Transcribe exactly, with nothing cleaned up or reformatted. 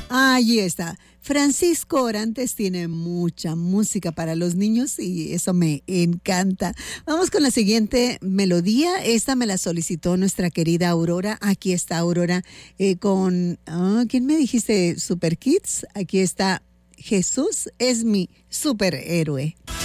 Allí está. Francisco Orantes tiene mucha música para los niños y eso me encanta. Vamos con la siguiente melodía. Esta me la solicitó nuestra querida Aurora. Aquí está Aurora eh, con... Oh, ¿quién me dijiste? Super Kids. Aquí está Jesús es mi superhéroe.